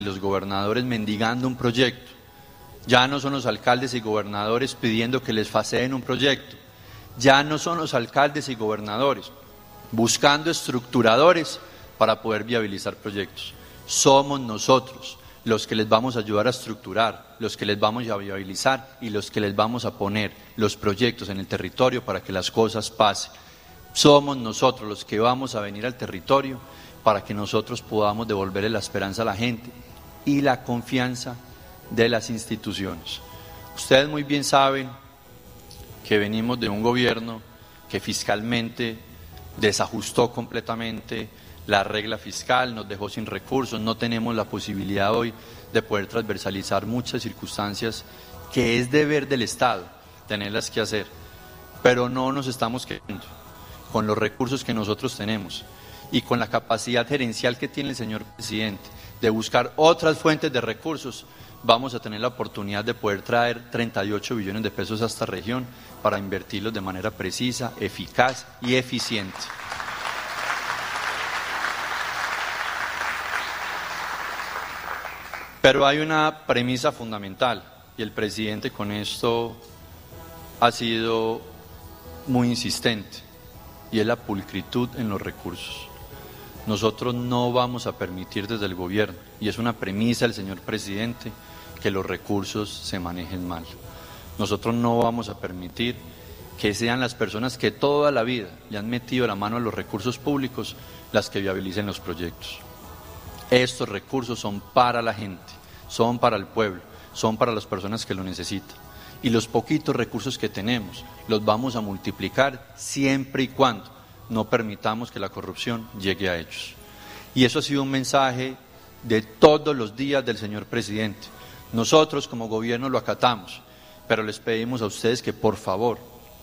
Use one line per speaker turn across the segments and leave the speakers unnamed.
los gobernadores mendigando un proyecto. Ya no son los alcaldes y gobernadores pidiendo que les faciliten un proyecto. Ya no son los alcaldes y gobernadores buscando estructuradores para poder viabilizar proyectos. Somos nosotros los que les vamos a ayudar a estructurar, los que les vamos a viabilizar y los que les vamos a poner los proyectos en el territorio para que las cosas pasen. Somos nosotros los que vamos a venir al territorio para que nosotros podamos devolverle la esperanza a la gente y la confianza de las instituciones. Ustedes muy bien saben que venimos de un gobierno que fiscalmente desajustó completamente la regla fiscal, nos dejó sin recursos, no tenemos la posibilidad hoy de poder transversalizar muchas circunstancias que es deber del Estado tenerlas que hacer, pero no nos estamos quedando con los recursos que nosotros tenemos y con la capacidad gerencial que tiene el señor presidente de buscar otras fuentes de recursos. Vamos a tener la oportunidad de poder traer 38 billones de pesos a esta región para invertirlos de manera precisa, eficaz y eficiente. Pero hay una premisa fundamental y el presidente con esto ha sido muy insistente y es la pulcritud en los recursos. Nosotros no vamos a permitir desde el gobierno, y es una premisa del señor presidente, que los recursos se manejen mal. Nosotros no vamos a permitir que sean las personas que toda la vida le han metido la mano a los recursos públicos las que viabilicen los proyectos. Estos recursos son para la gente, son para el pueblo, son para las personas que lo necesitan. Y los poquitos recursos que tenemos los vamos a multiplicar siempre y cuando no permitamos que la corrupción llegue a ellos. Y eso ha sido un mensaje de todos los días del señor presidente. Nosotros como gobierno lo acatamos, pero les pedimos a ustedes que por favor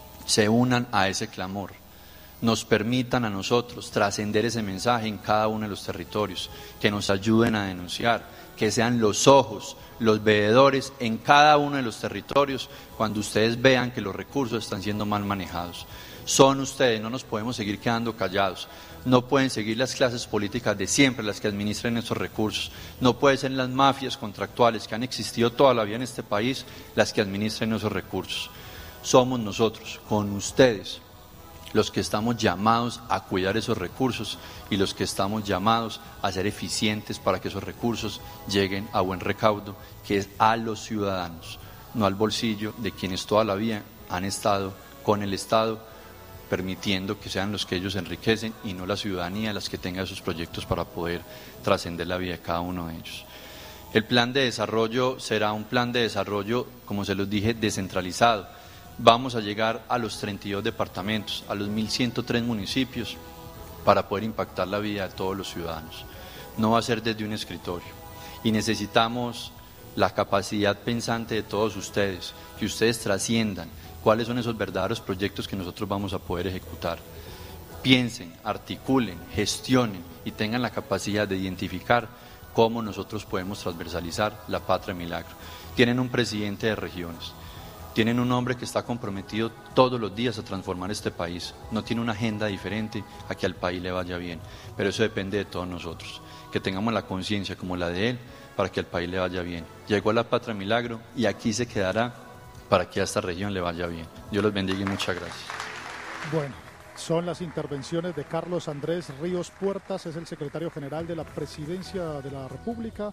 se unan a ese clamor, nos permitan a nosotros trascender ese mensaje en cada uno de los territorios, que nos ayuden a denunciar, que sean los ojos, los veedores en cada uno de los territorios cuando ustedes vean que los recursos están siendo mal manejados. Son ustedes, no nos podemos seguir quedando callados. No pueden seguir las clases políticas de siempre las que administren esos recursos. No pueden ser las mafias contractuales que han existido toda la vida en este país las que administren esos recursos. Somos nosotros, con ustedes, los que estamos llamados a cuidar esos recursos y los que estamos llamados a ser eficientes para que esos recursos lleguen a buen recaudo, que es a los ciudadanos, no al bolsillo de quienes toda la vida han estado con el Estado, permitiendo que sean los que ellos enriquecen y no la ciudadanía las que tenga esos proyectos para poder trascender la vida de cada uno de ellos. El plan de desarrollo será un plan de desarrollo, como se los dije, descentralizado. Vamos a llegar a los 32 departamentos, a los 1.103 municipios, para poder impactar la vida de todos los ciudadanos. No va a ser desde un escritorio. Y necesitamos la capacidad pensante de todos ustedes, que ustedes trasciendan cuáles son esos verdaderos proyectos que nosotros vamos a poder ejecutar. Piensen, articulen, gestionen y tengan la capacidad de identificar cómo nosotros podemos transversalizar la Patria Milagro. Tienen un presidente de regiones, tienen un hombre que está comprometido todos los días a transformar este país, no tiene una agenda diferente a que al país le vaya bien, pero eso depende de todos nosotros, que tengamos la conciencia como la de él para que al país le vaya bien. Llegó a la Patria Milagro y aquí se quedará para que a esta región le vaya bien. Dios los bendiga y muchas gracias.
Bueno, son las intervenciones de Carlos Andrés Ríos Puertas, es el secretario general de la Presidencia de la República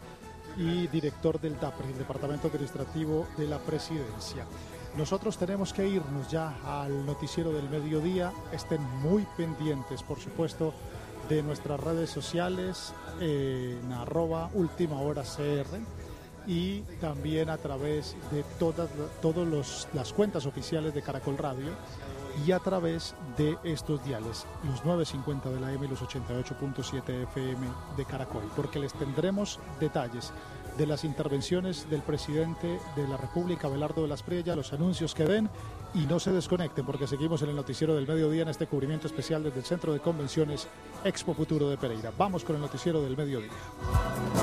y director del DAPRE, el Departamento Administrativo de la Presidencia. Nosotros tenemos que irnos ya al noticiero del mediodía. Estén muy pendientes, por supuesto, de nuestras redes sociales en @ultimahoracr y también a través de todas las cuentas oficiales de Caracol Radio y a través de estos diales, los 950 de la AM y los 88.7 FM de Caracol, porque les tendremos detalles de las intervenciones del presidente de la República, Abelardo de las Priella, los anuncios que den, y no se desconecten porque seguimos en el noticiero del mediodía en este cubrimiento especial desde el Centro de Convenciones Expo Futuro de Pereira. Vamos con el noticiero del mediodía.